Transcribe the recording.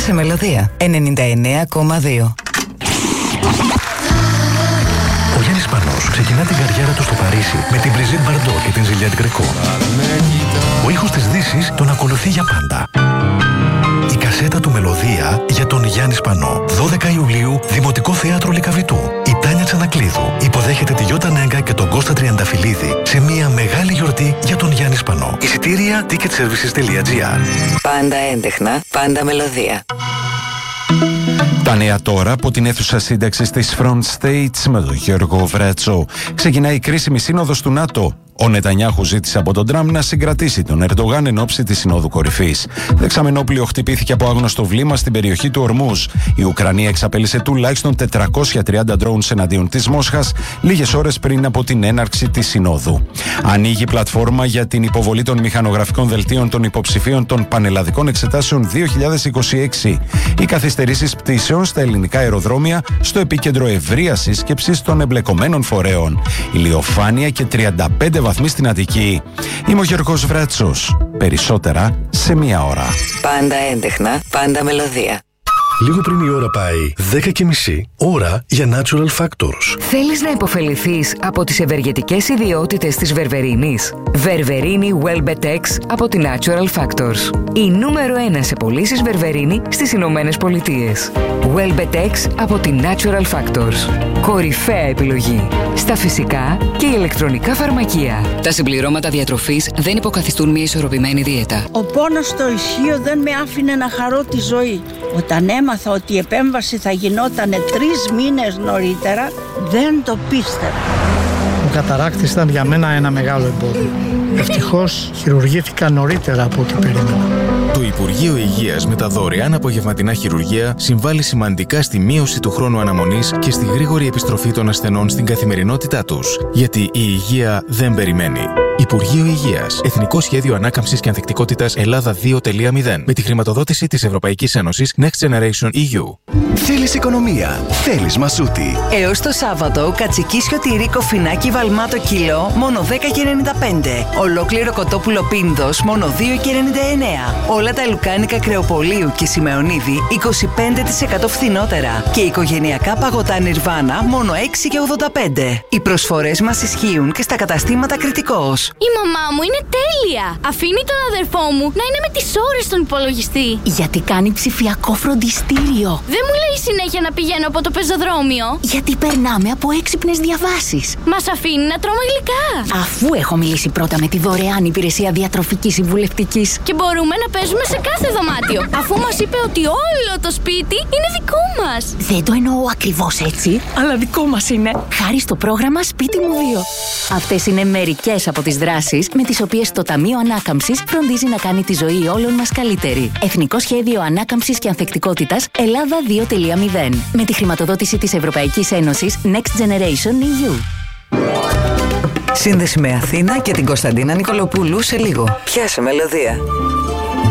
Πιάσε μελωδία 99,2. Ο Γιάννης Σπανός ξεκινά την καριέρα του στο Παρίσι με την Brigitte Bardot και την Juliette Gréco. Ο ήχος της Δύσης τον ακολουθεί για πάντα. Η κασέτα του Μελωδία για τον Γιάννη Σπανό. 12 Ιουλίου, Δημοτικό Θέατρο Λυκαβητού. Η Τάνια Τσανακλείδου υποδέχεται τη Γιώτα Νέγκα και τον Κώστα Τριανταφυλλίδη σε μια μεγάλη γιορτή για τον Γιάννη Σπανό. Εισιτήρια ticketservices.gr. Πάντα έντεχνα, πάντα μελωδία. Τα νέα τώρα από την αίθουσα σύνταξης της Front States με τον Γιώργο Βράτσο. Ξεκινάει η κρίσιμη σύνοδος του ΝΑΤΟ. Ο Νετανιάχου ζήτησε από τον Τραμπ να συγκρατήσει τον Ερντογάν εν ώψη της Συνόδου Κορυφής. Δεξαμενόπλοιο χτυπήθηκε από άγνωστο βλήμα στην περιοχή του Ορμούζ. Η Ουκρανία εξαπέλυσε τουλάχιστον 430 drones εναντίον της Μόσχας λίγες ώρες πριν από την έναρξη της Συνόδου. Ανοίγει πλατφόρμα για την υποβολή των μηχανογραφικών δελτίων των υποψηφίων των πανελλαδικών εξετάσεων 2026. Οι καθυστερήσεις πτήσεων στα ελληνικά αεροδρόμια στο επίκεντρο ευρείας σύσκεψης των εμπλεκομένων φορέων. Ηλιοφάνεια και 35 βαθμοί στην Αττική. Είμαι ο Γιώργος Βράτσος. Περισσότερα σε μία ώρα. Πάντα έντεχνα, πάντα μελωδία. Λίγο πριν η ώρα πάει 10:30, ώρα για Natural Factors. Θέλεις να υποφεληθείς από τις ευεργετικές ιδιότητες της βερβερίνης? Βερβερίνη Welbetex από τη Natural Factors. Η νούμερο 1 σε πωλήσεις βερβερίνη στις Ηνωμένες Πολιτείες. Welbetex από τη Natural Factors. Κορυφαία επιλογή στα φυσικά και ηλεκτρονικά φαρμακεία. Τα συμπληρώματα διατροφής δεν υποκαθιστούν μια ισορροπημένη δίαιτα. Ο πόνος στο ισχύο δεν με άφηνε να χαρώ τη ζωή. Όταν έμαθα ότι η επέμβαση θα γινόταν 3 μήνες νωρίτερα, δεν το πίστευα. Ο καταράκτης ήταν για μένα ένα μεγάλο εμπόδιο. Ευτυχώς χειρουργήθηκα νωρίτερα από ό,τι περίμενα. Το Υπουργείο Υγείας με τα δωρεάν απογευματινά χειρουργεία συμβάλλει σημαντικά στη μείωση του χρόνου αναμονής και στη γρήγορη επιστροφή των ασθενών στην καθημερινότητά τους. Γιατί η υγεία δεν περιμένει. Υπουργείο Υγείας. Εθνικό Σχέδιο Ανάκαμψης και Ανθεκτικότητας Ελλάδα 2.0. Με τη χρηματοδότηση της Ευρωπαϊκής Ένωσης Next Generation EU. Θέλεις οικονομία. Θέλεις μασούτη. Έως το Σάββατο, κατσικίσιο τυρί κοφινάκι βαλμάτο κιλό, μόνο 10,95. Ολόκληρο κοτόπουλο πίνδος, μόνο 2,99. Όλα τα λουκάνικα Κρεοπολίου και Σιμεωνίδη, 25% φθηνότερα. Και οικογενειακά παγωτά Νιρβάνα, μόνο 6,85. Οι προσφορές μας ισχύουν και στα καταστήματα Κρητικός. Η μαμά μου είναι τέλεια! Αφήνει τον αδερφό μου να είναι με τις ώρες στον υπολογιστή. Γιατί κάνει ψηφιακό φροντιστήριο. Δεν μου λέει συνέχεια να πηγαίνω από το πεζοδρόμιο. Γιατί περνάμε από έξυπνες διαβάσεις. Μας αφήνει να τρώμε γλυκά. Αφού έχω μιλήσει πρώτα με τη δωρεάν υπηρεσία διατροφικής συμβουλευτικής. Και μπορούμε να παίζουμε σε κάθε δωμάτιο. Αφού μας είπε ότι όλο το σπίτι είναι δικό μας. Δεν το εννοώ ακριβώς έτσι, αλλά δικό μας είναι. Χάρη στο πρόγραμμα Σπίτι μου 2. Αυτές είναι μερικές από τις δράσεις με τις οποίες το Ταμείο Ανάκαμψης φροντίζει να κάνει τη ζωή όλων μας καλύτερη. Εθνικό Σχέδιο Ανάκαμψης και Ανθεκτικότητας Ελλάδα 2.0. Με τη χρηματοδότηση της Ευρωπαϊκής Ένωσης Next Generation EU. Σύνδεση με Αθήνα και την Κωνσταντίνα Νικολοπούλου σε λίγο. Πιάσε μελωδία.